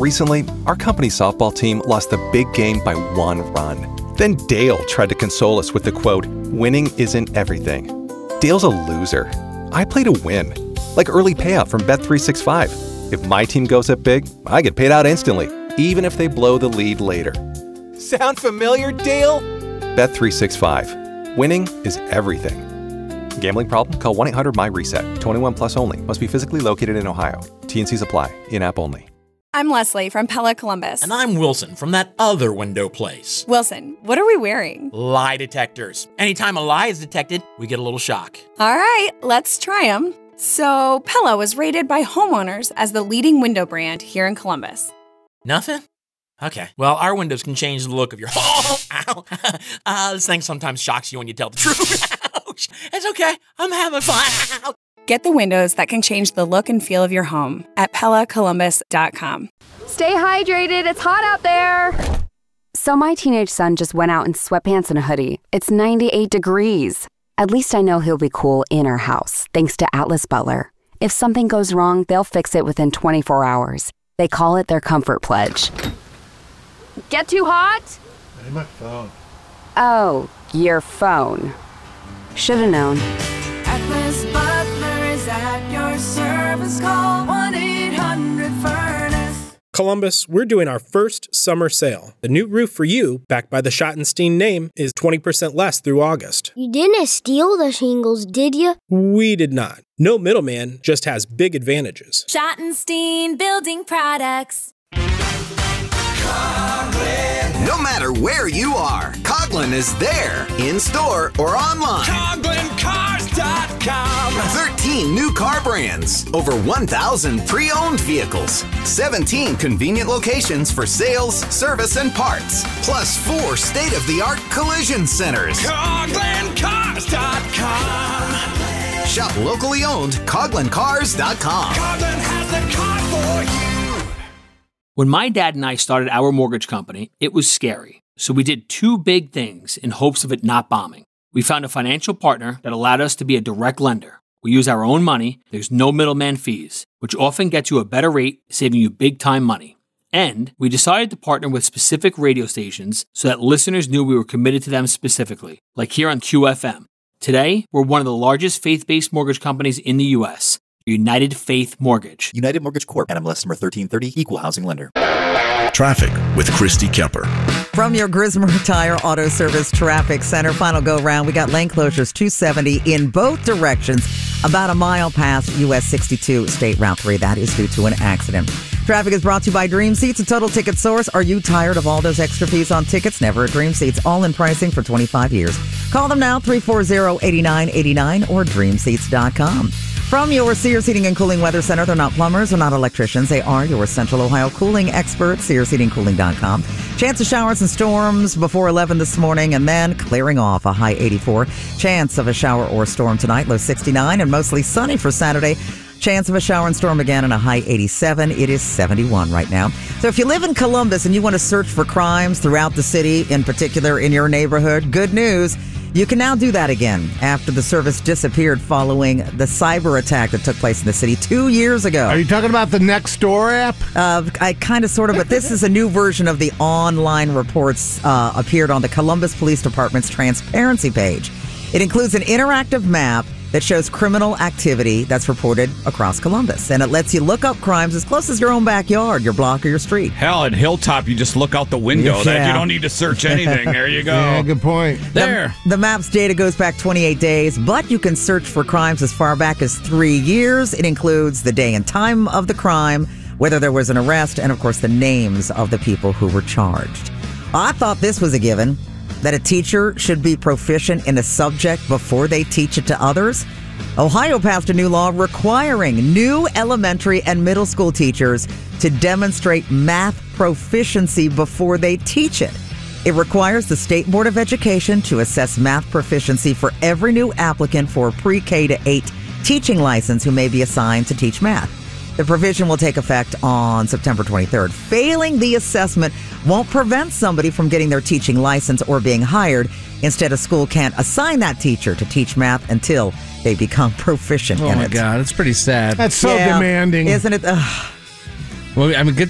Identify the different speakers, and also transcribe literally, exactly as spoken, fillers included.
Speaker 1: Recently, our company's softball team lost the big game by one run. Then Dale tried to console us with the quote, "Winning isn't everything." Dale's a loser. I play to win, like early payout from Bet three sixty-five. If my team goes up big, I get paid out instantly, even if they blow the lead later. Sound familiar, Dale? Bet three sixty-five. Winning is everything. Gambling problem? Call one eight hundred M Y reset. twenty-one plus only. Must be physically located in Ohio. T and Cs apply. In-app only.
Speaker 2: I'm Leslie from Pella Columbus.
Speaker 3: And I'm Wilson from that other window place.
Speaker 2: Wilson, what are we wearing?
Speaker 3: Lie detectors. Anytime a lie is detected, we get a little shock.
Speaker 2: All right, let's try them. So, Pella was rated by homeowners as the leading window brand here in Columbus.
Speaker 3: Nothing? Okay. Well, our windows can change the look of your home. Ow. Uh, this thing sometimes shocks you when you tell the truth. Ouch. It's okay. I'm having fun.
Speaker 2: Get the windows that can change the look and feel of your home at Pella Columbus dot com.
Speaker 4: Stay hydrated. It's hot out there.
Speaker 5: So my teenage son just went out in sweatpants and a hoodie. It's ninety-eight degrees. At least I know he'll be cool in our house, thanks to Atlas Butler. If something goes wrong, they'll fix it within twenty-four hours. They call it their Comfort Pledge.
Speaker 4: Get too hot?
Speaker 6: I need my phone.
Speaker 5: Oh, your phone. Should've known.
Speaker 7: Atlas Butler is at your service. Call one eight hundred furnace.
Speaker 8: Columbus, we're doing our first summer sale. The new roof for you, backed by the Schottenstein name, is twenty percent less through August.
Speaker 9: You didn't steal the shingles, did you?
Speaker 8: We did not. No middleman, just has big advantages.
Speaker 7: Schottenstein Building Products.
Speaker 10: No matter where you are, Coghlan is there, in-store or online.
Speaker 11: Coghlan Cars dot com.
Speaker 10: thirteen new car brands, over one thousand pre-owned vehicles, seventeen convenient locations for sales, service, and parts, plus four state-of-the-art collision centers.
Speaker 11: Coghlan Cars dot com.
Speaker 10: Shop locally owned, Coghlan Cars dot com.
Speaker 11: Coghlan has the car for you.
Speaker 3: When my dad and I started our mortgage company, it was scary. So we did two big things in hopes of it not bombing. We found a financial partner that allowed us to be a direct lender. We use our own money, there's no middleman fees, which often gets you a better rate, saving you big time money. And we decided to partner with specific radio stations so that listeners knew we were committed to them specifically, like here on Q F M. Today, we're one of the largest faith-based mortgage companies in the U S, United Faith Mortgage.
Speaker 12: United Mortgage Corp. N M L S number thirteen thirty, Equal Housing Lender.
Speaker 13: Traffic with Christy Kemper.
Speaker 14: From your Grismer Tire Auto Service Traffic Center, final go round. We got lane closures two seventy in both directions, about a mile past U S sixty-two State Route three. That is due to an accident. Traffic is brought to you by Dream Seats, a total ticket source. Are you tired of all those extra fees on tickets? Never at Dream Seats. All in pricing for twenty-five years. Call them now, three four zero, eight nine eight nine or dream seats dot com. From your Sears Heating and Cooling Weather Center, they're not plumbers, they're not electricians. They are your Central Ohio cooling experts, Sears Heating Cooling dot com. Chance of showers and storms before eleven this morning, and then clearing off, a high eighty-four. Chance of a shower or storm tonight, low sixty-nine, and mostly sunny for Saturday. Chance of a shower and storm again, and a high eighty-seven. It is seventy-one right now. So if you live in Columbus and you want to search for crimes throughout the city, in particular in your neighborhood, good news. You can now do that again after the service disappeared following the cyber attack that took place in the city two years ago.
Speaker 6: Are you talking about the Nextdoor app?
Speaker 14: Uh, I kind of, sort of, but this is a new version of the online reports uh, appeared on the Columbus Police Department's transparency page. It includes an interactive map that shows criminal activity that's reported across Columbus. And it lets you look up crimes as close as your own backyard, your block, or your street.
Speaker 15: Hell, at Hilltop, you just look out the window.
Speaker 14: Yeah.
Speaker 15: That you don't need to search anything. There you go.
Speaker 6: Yeah, good point.
Speaker 15: There.
Speaker 14: The, the map's data goes back twenty-eight days, but you can search for crimes as far back as three years. It includes the day and time of the crime, whether there was an arrest, and, of course, the names of the people who were charged. I thought this was a given. That a teacher should be proficient in a subject before they teach it to others. Ohio passed a new law requiring new elementary and middle school teachers to demonstrate math proficiency before they teach it. It requires the State Board of Education to assess math proficiency for every new applicant for a pre-K to eight teaching license who may be assigned to teach math. The provision will take effect on September twenty-third. Failing the assessment won't prevent somebody from getting their teaching license or being hired. Instead, a school can't assign that teacher to teach math until they become proficient
Speaker 16: oh
Speaker 14: in
Speaker 16: my
Speaker 14: it.
Speaker 16: God, it's pretty sad.
Speaker 6: That's so
Speaker 14: yeah,
Speaker 6: demanding.
Speaker 14: Isn't it? Ugh.
Speaker 16: Well, I mean, good